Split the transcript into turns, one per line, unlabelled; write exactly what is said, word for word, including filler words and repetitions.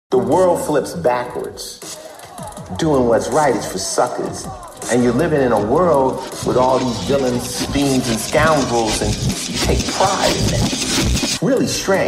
The world flips backwards. Doing what's right is for suckers. And you're living in a world with all these villains, fiends, and scoundrels, and you take pride in that. It's really strange.